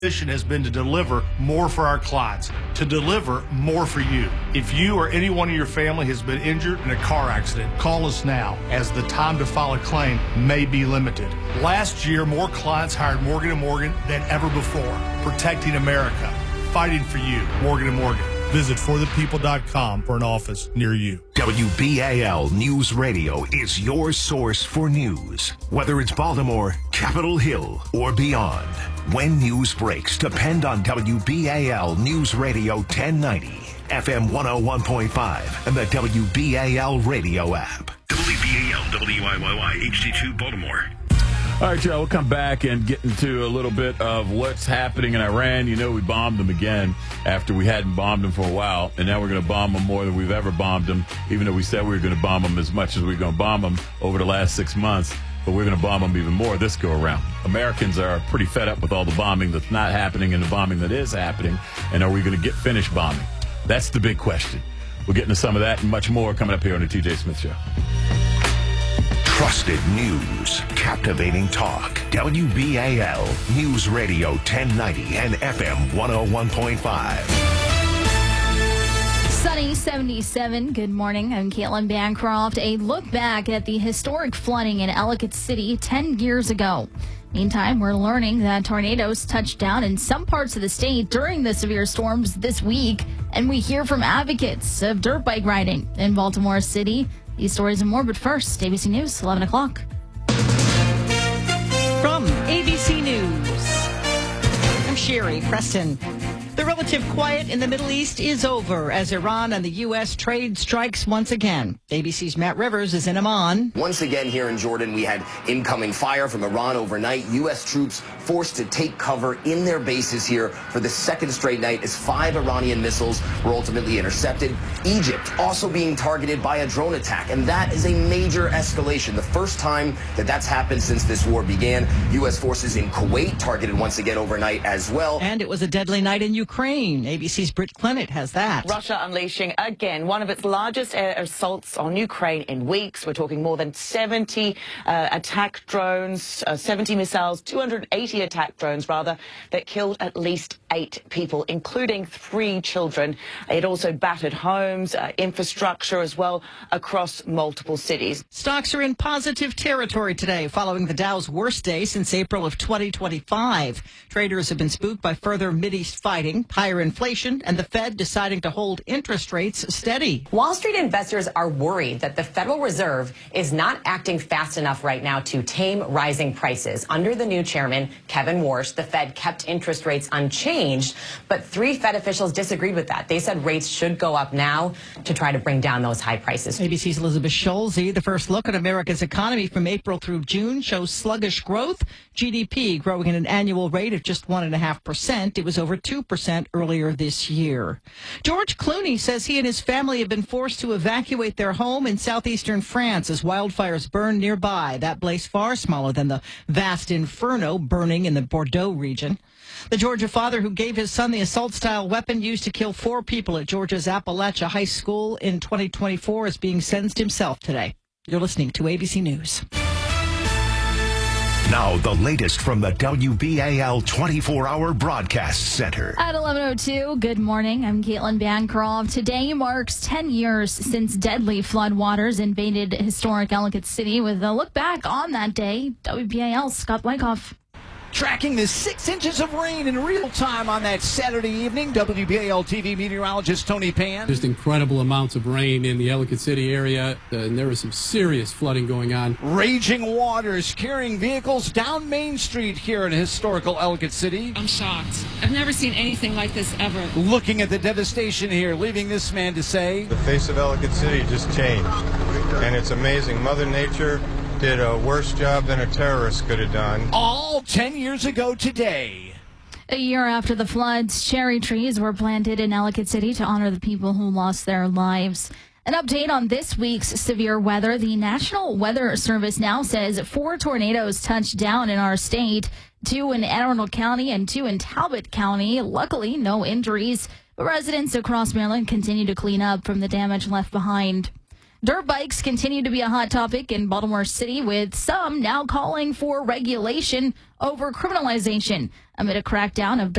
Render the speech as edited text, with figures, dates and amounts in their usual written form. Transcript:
mission has been to deliver more for our clients, to deliver more for you. If you or anyone in your family has been injured in a car accident, call us now, as the time to file a claim may be limited. Last year, more clients hired Morgan & Morgan than ever before, protecting America, fighting for you. Morgan & Morgan. Visit forthepeople.com for an office near you. WBAL News Radio is your source for news. Whether it's Baltimore, Capitol Hill, or beyond. When news breaks, depend on WBAL News Radio 1090, FM 101.5, and the WBAL radio app. WBAL, WIYY, HD2 Baltimore. All right, y'all, we'll come back and get into a little bit of what's happening in Iran. You know, we bombed them again after we hadn't bombed them for a while, and now we're going to bomb them more than we've ever bombed them, even though we said we were going to bomb them as much as we are going to bomb them over the last 6 months, but we're going to bomb them even more this go-around. Americans are pretty fed up with all the bombing that's not happening and the bombing that is happening, and are we going to get finished bombing? That's the big question. We'll get into some of that and much more coming up here on the TJ Smith Show. Trusted news, captivating talk. WBAL News Radio 1090 and FM 101.5. Sunny 77. Good morning. I'm Caitlin Bancroft. A look back at the historic flooding in Ellicott City 10 years ago. Meantime, we're learning that tornadoes touched down in some parts of the state during the severe storms this week. And we hear from advocates of dirt bike riding in Baltimore City. These stories and more, but first, ABC News, 11 o'clock. From ABC News, I'm Sherry Preston. The relative quiet in the Middle East is over as Iran and the U.S. trade strikes once again. ABC's Matt Rivers is in Amman. Once again here in Jordan, we had incoming fire from Iran overnight. U.S. troops forced to take cover in their bases here for the second straight night as 5 Iranian missiles were ultimately intercepted. Egypt also being targeted by a drone attack, and that is a major escalation. The first time that that's happened since this war began. U.S. forces in Kuwait targeted once again overnight as well. And it was a deadly night in Ukraine. ABC's Britt Clennett has that. Russia unleashing again one of its largest air assaults on Ukraine in weeks. We're talking more than 70 attack drones, 70 missiles, 280 attack drones, rather, that killed at least 8 people, including 3 children. It also battered homes, infrastructure as well, across multiple cities. Stocks are in positive territory today following the Dow's worst day since April of 2025. Traders have been spooked by further Mideast fighting, higher inflation, and the Fed deciding to hold interest rates steady. Wall Street investors are worried that the Federal Reserve is not acting fast enough right now to tame rising prices. Under the new chairman, Kevin Warsh, the Fed kept interest rates unchanged, but 3 Fed officials disagreed with that. They said rates should go up now to try to bring down those high prices. ABC's Elizabeth Schulze. The first look at America's economy from April through June shows sluggish growth. GDP growing at an annual rate of just 1.5%. It was over 2% earlier this year. George Clooney says he and his family have been forced to evacuate their home in southeastern France as wildfires burn nearby. That blaze far smaller than the vast inferno burning in the Bordeaux region. The Georgia father who gave his son the assault-style weapon used to kill 4 people at Georgia's Appalachia High School in 2024 is being sentenced himself today. You're listening to ABC News. Now, the latest from the WBAL 24-hour broadcast center. At 11:02, good morning. I'm Caitlin Bancroft. Today marks 10 years since deadly floodwaters invaded historic Ellicott City. With a look back on that day, WBAL's Scott Wyckoff. Tracking the 6 inches of rain in real time on that Saturday evening, WBAL TV meteorologist Tony Pan. Just incredible amounts of rain in the Ellicott City area, and there was some serious flooding going on. Raging waters carrying vehicles down Main Street here in historical Ellicott City. I'm shocked. I've never seen anything like this ever. Looking at the devastation here, leaving this man to say, the face of Ellicott City just changed, and it's amazing. Mother Nature did a worse job than a terrorist could have done. All 10 years ago today. A year after the floods, cherry trees were planted in Ellicott City to honor the people who lost their lives. An update on this week's severe weather. The National Weather Service now says 4 tornadoes touched down in our state, 2 in Anne Arundel County and 2 in Talbot County. Luckily, no injuries, but residents across Maryland continue to clean up from the damage left behind. Dirt bikes continue to be a hot topic in Baltimore City, with some now calling for regulation over criminalization amid a crackdown of